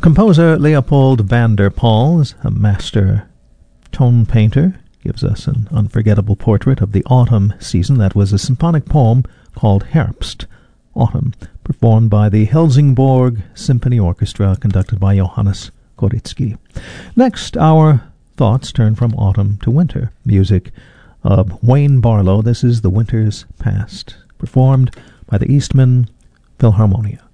Composer Leopold van der Pals, a master tone painter, gives us an unforgettable portrait of the autumn season. That was a symphonic poem called Herbst, Autumn, performed by the Helsingborg Symphony Orchestra, conducted by Johannes Koritsky. Next, our thoughts turn from autumn to winter. Music of Wayne Barlow. This is The Winter's Past, performed by the Eastman Philharmonia.